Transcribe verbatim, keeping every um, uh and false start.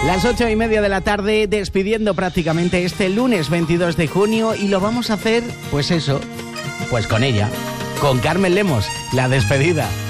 Las ocho y media de la tarde, despidiendo prácticamente este lunes veintidós de junio, y lo vamos a hacer, pues eso, pues con ella, con Carmen Lemos, la despedida.